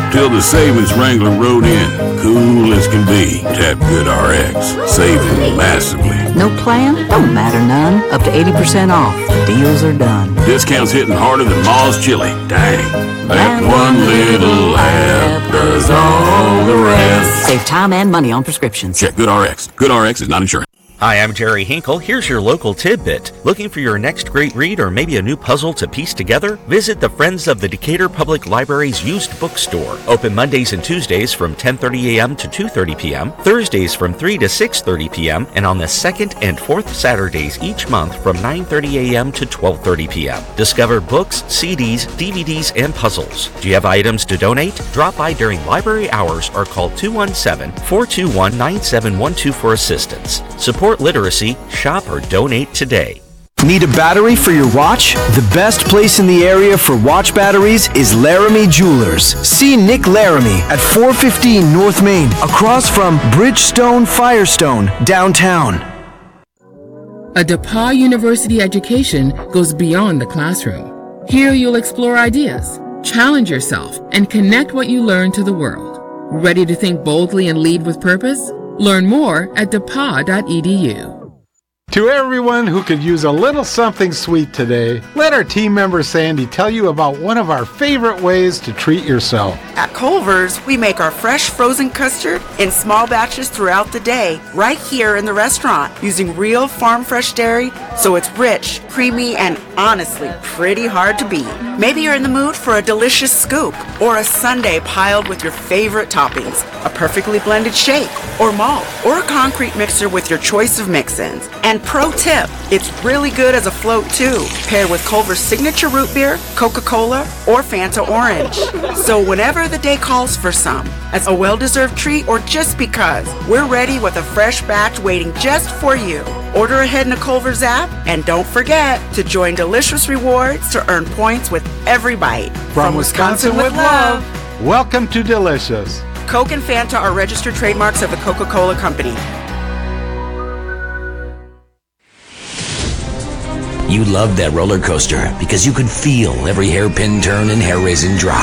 till the savings Wrangler rode in. Cool as can be. Tap GoodRx, saving massively. No plan? Don't matter none. Up to 80% off. The deals are done. Discounts hitting harder than Ma's chili. Dang. That one little app does all the rest. Save time and money on prescriptions. Check GoodRx. GoodRx is not insurance. Hi, I'm Jerry Hinkle. Here's your local tidbit. Looking for your next great read or maybe a new puzzle to piece together? Visit the Friends of the Decatur Public Library's used bookstore. Open Mondays and Tuesdays from 10:30 a.m. to 2:30 p.m., Thursdays from 3 to 6:30 p.m., and on the second and fourth Saturdays each month from 9:30 a.m. to 12:30 p.m. Discover books, CDs, DVDs, and puzzles. Do you have items to donate? Drop by during library hours or call 217-421-9712 for assistance. Support literacy, shop or donate today. Need a battery for your watch? The best place in the area for watch batteries is Laramie Jewelers. See Nick Laramie at 415 North Main, across from Bridgestone Firestone, downtown. A DePauw University education goes beyond the classroom. Here you'll explore ideas, challenge yourself, and connect what you learn to the world. Ready to think boldly and lead with purpose? Learn more at depauw.edu. To everyone who could use a little something sweet today, let our team member Sandy tell you about one of our favorite ways to treat yourself. At Culver's, we make our fresh frozen custard in small batches throughout the day, right here in the restaurant, using real farm fresh dairy, so it's rich, creamy, and honestly pretty hard to beat. Maybe you're in the mood for a delicious scoop, or a sundae piled with your favorite toppings, a perfectly blended shake, or malt, or a concrete mixer with your choice of mix-ins. And pro tip, it's really good as a float too, paired with Culver's signature root beer, Coca-Cola, or Fanta Orange. So whenever the day calls for some, as a well-deserved treat or just because, we're ready with a fresh batch waiting just for you. Order ahead in the Culver's app, and don't forget to join Delicious Rewards to earn points with every bite. From Wisconsin with love, welcome to Delicious. Coke and Fanta are registered trademarks of the Coca-Cola Company. You loved that roller coaster because you could feel every hairpin turn and hair-raising drop.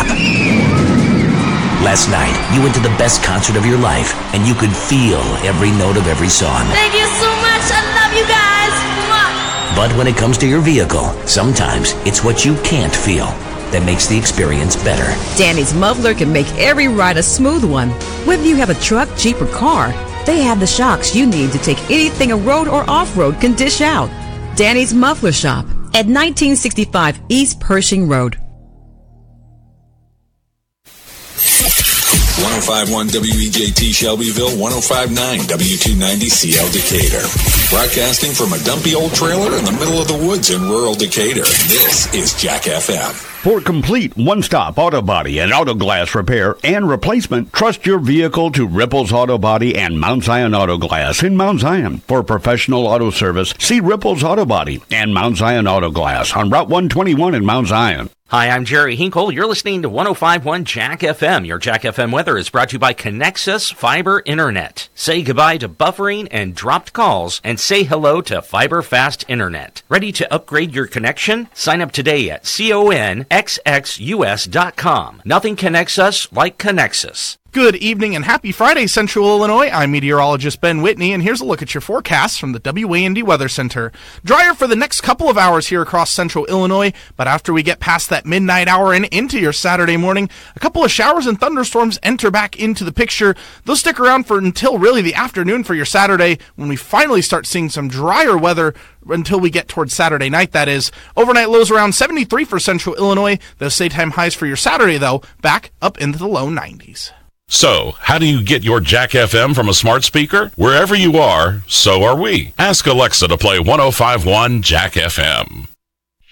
Last night, you went to the best concert of your life, and you could feel every note of every song. Thank you so much. I love you guys. But when it comes to your vehicle, sometimes it's what you can't feel that makes the experience better. Danny's Muffler can make every ride a smooth one. Whether you have a truck, Jeep, or car, they have the shocks you need to take anything a road or off-road can dish out. Danny's Muffler Shop at 1965 East Pershing Road. 105.1 WEJT Shelbyville, 105.9 W290CL Decatur. Broadcasting from a dumpy old trailer in the middle of the woods in rural Decatur. This is Jack FM. For complete one-stop auto body and auto glass repair and replacement, trust your vehicle to Ripples Auto Body and Mount Zion Auto Glass in Mount Zion. For professional auto service, see Ripples Auto Body and Mount Zion Auto Glass on Route 121 in Mount Zion. Hi, I'm Jerry Hinkle. You're listening to 105.1 Jack FM. Your Jack FM weather is brought to you by Connexus Fiber Internet. Say goodbye to buffering and dropped calls and say hello to Fiber Fast Internet. Ready to upgrade your connection? Sign up today at conxus.com. Nothing connects us like Connexus. Good evening and happy Friday, Central Illinois. I'm meteorologist Ben Whitney, and here's a look at your forecast from the WAND Weather Center. Drier for the next couple of hours here across Central Illinois, but after we get past that midnight hour and into your Saturday morning, a couple of showers and thunderstorms enter back into the picture. They'll stick around for until really the afternoon for your Saturday, when we finally start seeing some drier weather until we get towards Saturday night, that is. Overnight lows around 73 for Central Illinois. Those daytime highs for your Saturday, though, back up into the low 90s. So, how do you get your Jack FM from a smart speaker? Wherever you are, so are we. Ask Alexa to play 105.1 Jack FM.